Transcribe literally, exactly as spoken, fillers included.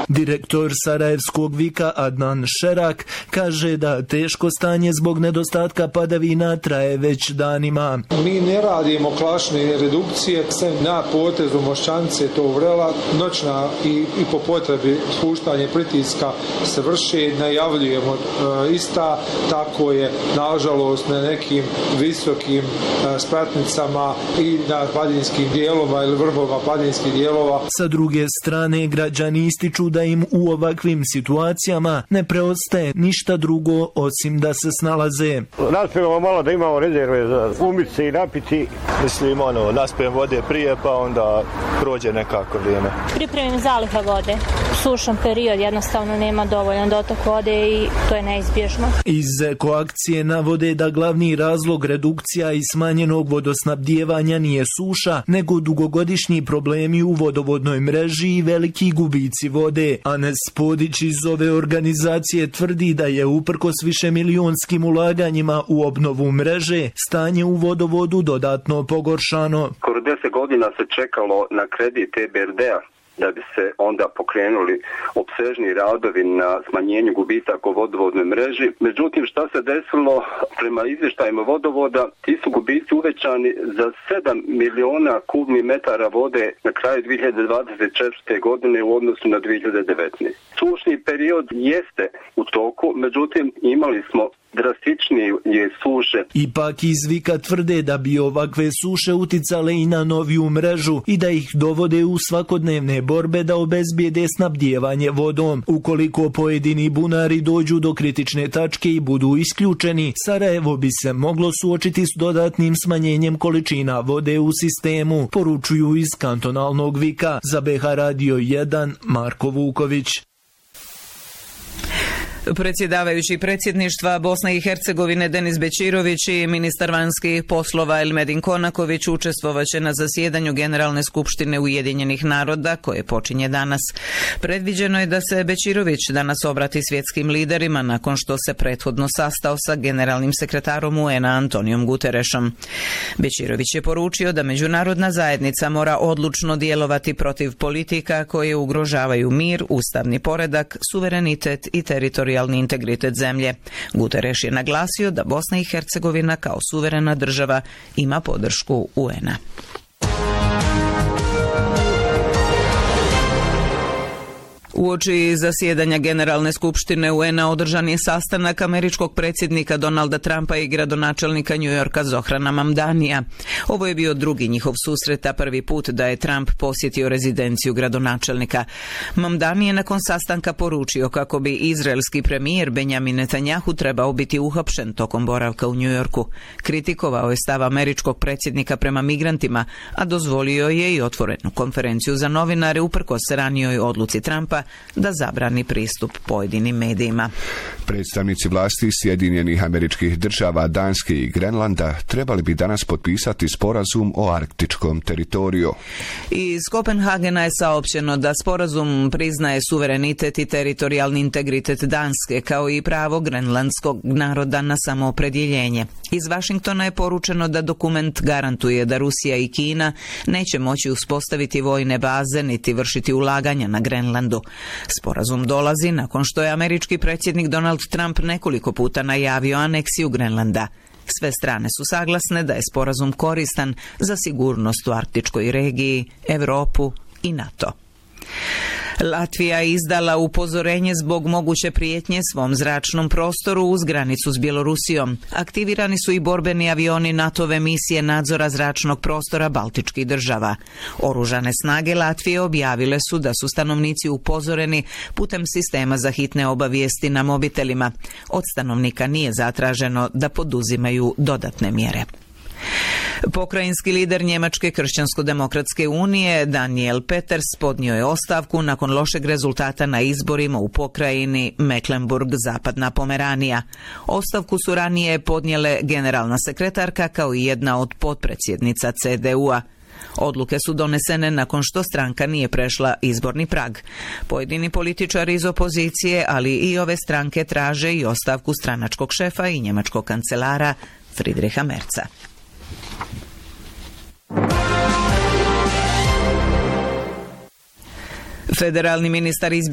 Direktor sarajevskog Vika Adnan Šerak kaže da teško stanje zbog nedostatka padavina traje već danima. Mi ne radimo klašne redukcije, sve na potezu Mošćanice to vrela, noćna i, i po potrebi spuštanje pritiska se vrši, najavljujemo e, ista, tako je nažalost na nekim visokim e, spratnicama i na planinskim dijelova ili vrhova planinskih dijelova. Sa druge strane, građani ističu da im u ovakvim situacijama ne preostaje ništa drugo osim da se snalaze. Naspijemo malo da imamo rezerve za umiti se i napiti. Mislim, ono, naspijem vode prije pa onda prođe nekako vrijeme. Pripremim zaliha vode. Sušan period, jednostavno nema dovoljan dotok vode i to je neizbježno. Iz ekoakcije navode da glavni razlog redukcija i smanjenog vodosnabdijevanja nije suša, nego dugogodišnji problemi u vodovodnoj mreži i veliki gubici vode. Anes Podić iz ove organizacije tvrdi da je uprkos višemilijonskim ulaganjima u obnovu mreže stanje u vodovodu dodatno pogoršano. Skoro deset godina se čekalo na kredit E B R D-a da bi se onda pokrenuli opsežni radovi na smanjenju gubitaka u vodovodnoj mreži. Međutim, šta se desilo prema izvještajima vodovoda, ti su gubici uvećani za sedam miliona kubnih metara vode na kraju dvije hiljade dvadeset četvrte. godine u odnosu na dvije hiljade devetnaeste. Sušni period jeste u toku, međutim imali smo drastičnije suše. Ipak iz Vika tvrde da bi ovakve suše uticale i na noviju mrežu i da ih dovode u svakodnevne borbe da obezbijede snabdijevanje vodom. Ukoliko pojedini bunari dođu do kritične tačke i budu isključeni, Sarajevo bi se moglo suočiti s dodatnim smanjenjem količina vode u sistemu, poručuju iz kantonalnog Vika. Za B H Radio jedan, Marko Vuković. Predsjedavajući predsjedništva Bosne i Hercegovine Denis Bećirović i ministar vanjskih poslova Elmedin Konaković učestvovaće na zasjedanju Generalne skupštine Ujedinjenih naroda koje počinje danas. Predviđeno je da se Bećirović danas obrati svjetskim liderima nakon što se prethodno sastao sa generalnim sekretarom U N A Antonijom Guterešom. Bećirović je poručio da međunarodna zajednica mora odlučno djelovati protiv politika koje ugrožavaju mir, ustavni poredak, suverenitet i teritorijalni integritet zemlje. Guterres je naglasio da Bosna i Hercegovina kao suverena država ima podršku U N A. Uoči zasjedanja Generalne skupštine U N A održan je sastanak američkog predsjednika Donalda Trumpa i gradonačelnika New Yorka Zohrana Mamdanija. Ovo je bio drugi njihov susret, a prvi put da je Trump posjetio rezidenciju gradonačelnika. Mamdani je nakon sastanka poručio kako bi izraelski premijer Benjamin Netanjahu trebao biti uhapšen tokom boravka u New Yorku. Kritikovao je stav američkog predsjednika prema migrantima, a dozvolio je i otvorenu konferenciju za novinare uprkos ranijoj odluci Trumpa da zabrani pristup pojedinim medijima. Predstavnici vlasti Sjedinjenih Američkih Država, Danske i Grenlanda trebali bi danas potpisati sporazum o arktičkom teritoriju. Iz Kopenhagena je saopćeno da sporazum priznaje suverenitet i teritorijalni integritet Danske kao i pravo grenlandskog naroda na samoopredjeljenje. Iz Vašingtona je poručeno da dokument garantuje da Rusija i Kina neće moći uspostaviti vojne baze niti vršiti ulaganja na Grenlandu. Sporazum dolazi nakon što je američki predsjednik Donald Trump nekoliko puta najavio aneksiju Grenlanda. Sve strane su saglasne da je sporazum koristan za sigurnost u arktičkoj regiji, Europu i NATO. Latvija je izdala upozorenje zbog moguće prijetnje svom zračnom prostoru uz granicu s Bjelorusijom. Aktivirani su i borbeni avioni NATO-ve misije nadzora zračnog prostora baltičkih država. Oružane snage Latvije objavile su da su stanovnici upozoreni putem sistema za hitne obavijesti na mobitelima. Od stanovnika nije zatraženo da poduzimaju dodatne mjere. Pokrajinski lider Njemačke kršćansko-demokratske unije Daniel Peters podnio je ostavku nakon lošeg rezultata na izborima u pokrajini Mecklenburg-Zapadna Pomeranija. Ostavku su ranije podnijele generalna sekretarka kao i jedna od potpredsjednica C D U-a. Odluke su donesene nakon što stranka nije prešla izborni prag. Pojedini političari iz opozicije, ali i ove stranke traže i ostavku stranačkog šefa i njemačkog kancelara Friedricha Merza. Federalni ministar izbjegavanja